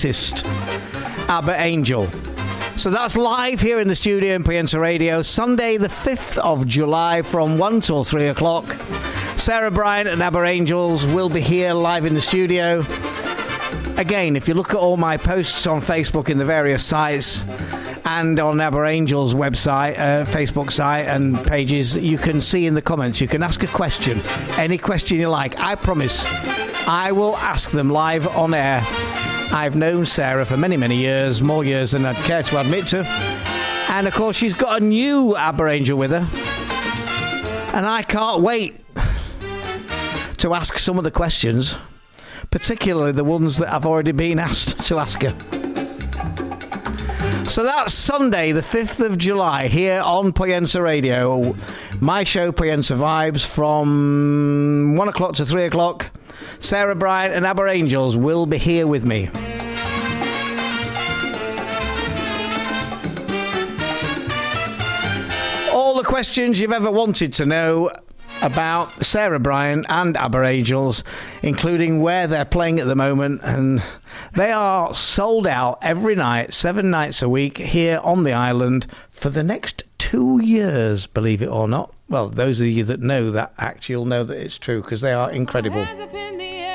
Aber Angel. So that's live here in the studio in Pienza Radio, Sunday the 5th of July from 1 till 3 o'clock. Sarah Bryant and Aber Angels will be here live in the studio. Again, if you look at all my posts on Facebook in the various sites and on Aber Angel's website, Facebook site and pages, you can see in the comments, you can ask a question, any question you like. I promise I will ask them live on air. I've known Sarah for many, many years, more years than I'd care to admit to. And, of course, she's got a new Aber Angel with her. And I can't wait to ask some of the questions, particularly the ones that I've already been asked to ask her. So that's Sunday, the 5th of July, here on Pienza Radio. My show, Pienza Vibes, from 1 o'clock to 3 o'clock. Sarah Bryant and Aber Angels will be here with me. All the questions you've ever wanted to know about Sarah Bryant and Aber Angels, including where they're playing at the moment, and they are sold out every night, 7 nights a week, here on the island for the next 2 years, believe it or not. Well, those of you that know that act, you'll know that it's true, because they are incredible.